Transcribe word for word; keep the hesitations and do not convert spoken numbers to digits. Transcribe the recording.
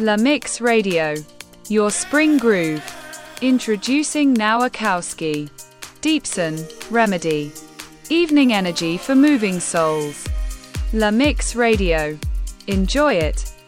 La Mix Radio. Your spring groove. Introducing Nowakowski. Deepson, Remedy. Evening energy for moving souls. La Mix Radio. Enjoy it.